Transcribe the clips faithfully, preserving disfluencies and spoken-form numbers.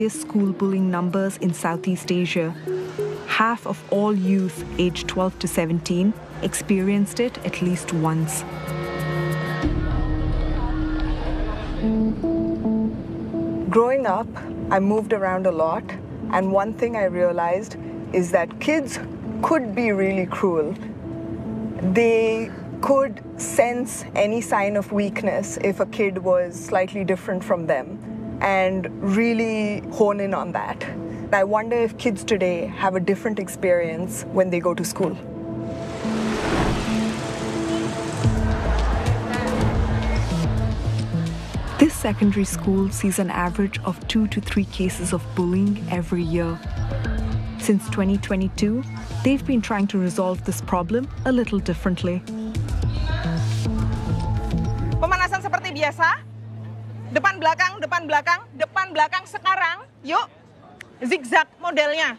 School bullying numbers in Southeast Asia. Half of all youth aged twelve to seventeen experienced it at least once. Growing up, I moved around a lot, and one thing I realized is that kids could be really cruel. They could sense any sign of weakness if a kid was slightly different from them and really hone in on that. I wonder if kids today have a different experience when they go to school. This secondary school sees an average of two to three cases of bullying every year. Since twenty twenty-two, they've been trying to resolve this problem a little differently. Pemanasan seperti biasa. Depan belakang, depan belakang, depan belakang sekarang. Yuk, zigzag modelnya.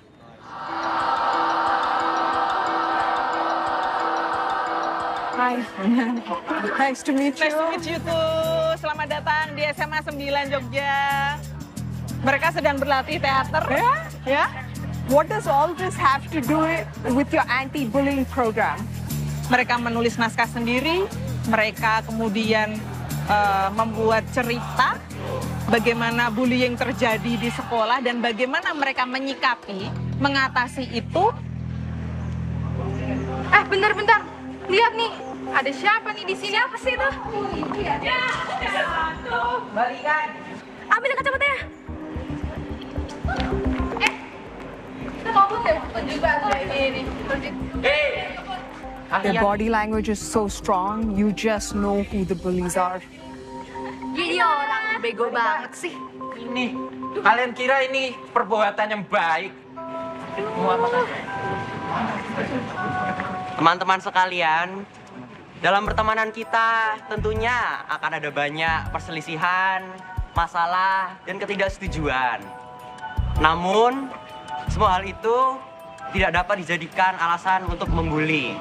Hi. Nice to meet you. Nice to meet you too. Selamat datang di S M A sembilan Jogja. Mereka sedang berlatih teater. Yeah? Ya. What does all this have to do with your anti-bullying program? Mereka menulis naskah sendiri. Mereka kemudian uh, membuat cerita bagaimana bullying terjadi di sekolah dan bagaimana mereka menyikapi, mengatasi itu. Eh, bentar-bentar. Lihat nih, ada siapa nih di sini? Siapa sih itu? Ya, tuh. Balikan. Ambil kacamatanya. Eh, kita ngomong deh, bukan juga ini. Hey. Their body language is so strong, you just know who the bullies are. Jadi orang bego banget sih. Ini, kalian kira ini perbuatan yang baik? Teman-teman sekalian, dalam pertemanan kita tentunya akan ada banyak perselisihan, masalah, dan ketidaksetujuan. Namun, semua hal itu tidak dapat dijadikan alasan untuk membuli.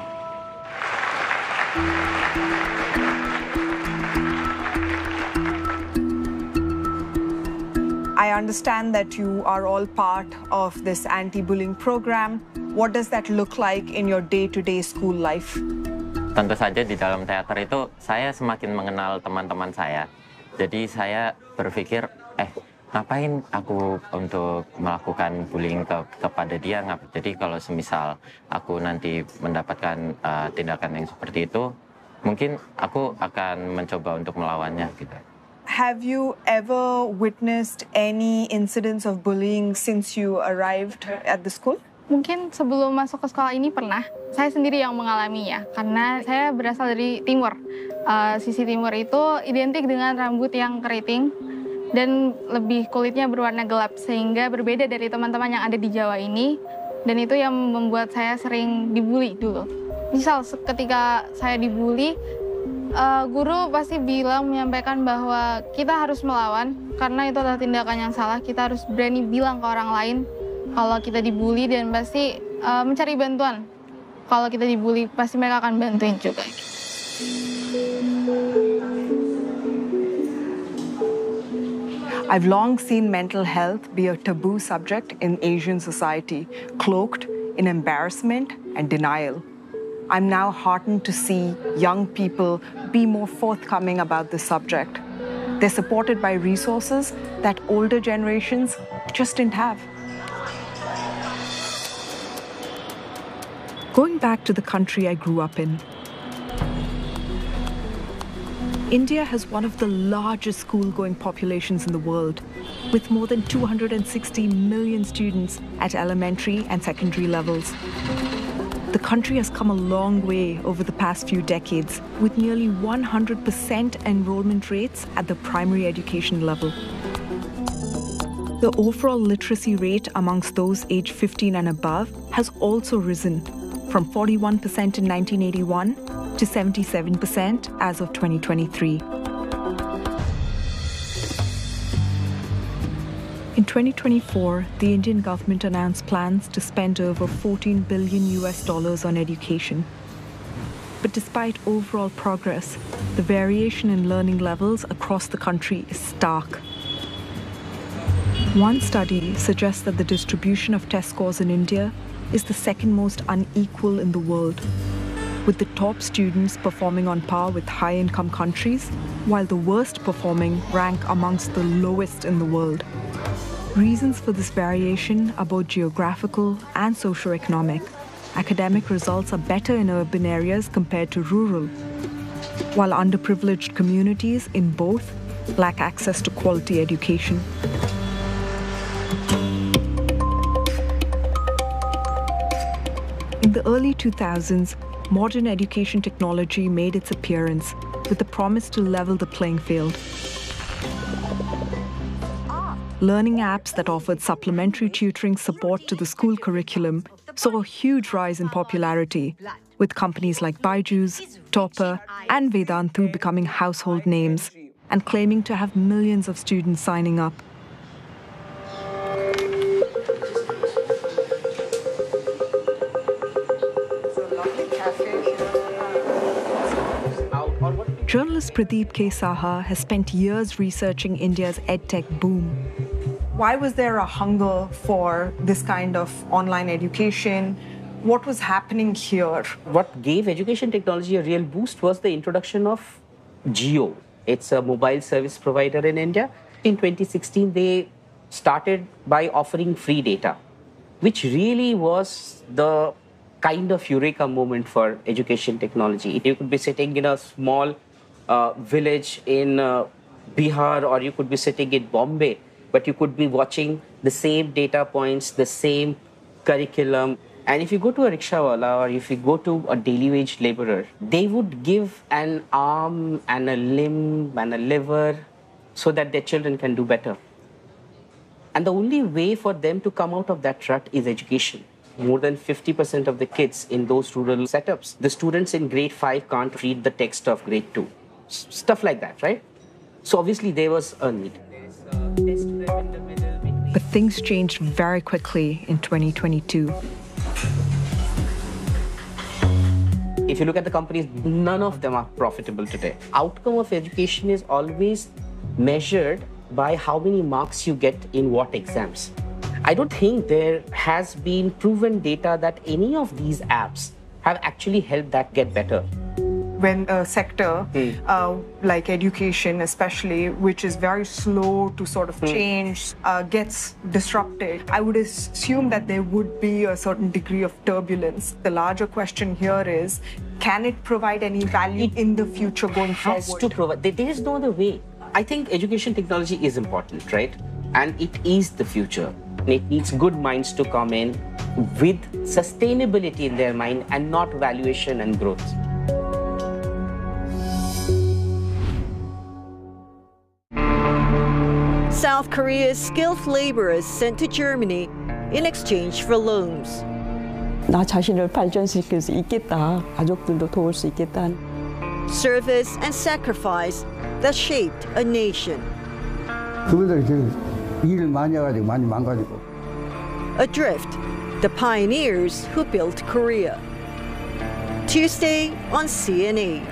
I understand that you are all part of this anti-bullying program. What does that look like in your day-to-day school life? Tentu saja di dalam teater itu saya semakin mengenal teman-teman saya. Jadi saya berpikir, eh ngapain aku untuk melakukan bullying ke, kepada dia? Jadi kalau semisal aku nanti mendapatkan uh, tindakan yang seperti itu, mungkin aku akan mencoba untuk melawannya gitu. Have you ever witnessed any incidents of bullying since you arrived at the school? Mungkin sebelum masuk ke sekolah ini pernah. Saya sendiri yang mengalaminya, karena saya berasal dari timur. Uh, sisi timur itu identik dengan rambut yang keriting dan lebih kulitnya berwarna gelap, sehingga berbeda dari teman-teman yang ada di Jawa ini. Dan itu yang membuat saya sering dibully dulu. Misal ketika saya dibully, uh, guru pasti bilang, menyampaikan bahwa kita harus melawan, karena itu adalah tindakan yang salah. Kita harus berani bilang ke orang lain kalau kita dibully, dan pasti uh, mencari bantuan. Kalau kita dibully, pasti mereka akan bantuin juga. I've long seen mental health be a taboo subject in Asian society, cloaked in embarrassment and denial. I'm now heartened to see young people be more forthcoming about this subject. They're supported by resources that older generations just didn't have. Going back to the country I grew up in, India has one of the largest school-going populations in the world, with more than two hundred sixty million students at elementary and secondary levels. The country has come a long way over the past few decades, with nearly one hundred percent enrollment rates at the primary education level. The overall literacy rate amongst those aged fifteen and above has also risen, from forty-one percent in nineteen eighty-one to seventy-seven percent as of twenty twenty-three. In twenty twenty-four, the Indian government announced plans to spend over fourteen billion U S dollars on education. But despite overall progress, the variation in learning levels across the country is stark. One study suggests that the distribution of test scores in India is the second most unequal in the world, with the top students performing on par with high-income countries, while the worst performing rank amongst the lowest in the world. Reasons for this variation are both geographical and socio-economic. Academic results are better in urban areas compared to rural, while underprivileged communities in both lack access to quality education. In the early two thousands, modern education technology made its appearance with the promise to level the playing field. Learning apps that offered supplementary tutoring support to the school curriculum saw a huge rise in popularity, with companies like Byju's, Topper, and Vedantu becoming household names and claiming to have millions of students signing up. Journalist Pradeep K. Saha has spent years researching India's edtech boom. Why was there a hunger for this kind of online education? What was happening here? What gave education technology a real boost was the introduction of Jio. It's a mobile service provider in India. In twenty sixteen, they started by offering free data, which really was the kind of eureka moment for education technology. You could be sitting in a small uh, village in uh, Bihar, or you could be sitting in Bombay, but you could be watching the same data points, the same curriculum. And if you go to a rickshawala or if you go to a daily wage laborer, they would give an arm and a limb and a liver so that their children can do better. And the only way for them to come out of that rut is education. More than fifty percent of the kids in those rural setups, the students in grade five can't read the text of grade two. S- stuff like that, right? So obviously there was a need. But things changed very quickly in twenty twenty-two. If you look at the companies, none of them are profitable today. Outcome of education is always measured by how many marks you get in what exams. I don't think there has been proven data that any of these apps have actually helped that get better. When a sector mm. uh, like education especially, which is very slow to sort of mm. change, uh, gets disrupted, I would assume that there would be a certain degree of turbulence. The larger question here is, can it provide any value it in the future going forward? Has to provide. There is no other way. I think education technology is important, right? And it is the future. It needs good minds to come in with sustainability in their mind and not valuation and growth. South Korea's skilled laborers sent to Germany in exchange for loans. 나 자신을 발전시킬 수 있겠다. 가족들도 도울 수 있겠다. Service and sacrifice that shaped a nation. 그분들이 일을 많이 해가지고 많이 망가지고. Adrift, the pioneers who built Korea. Tuesday on C N A.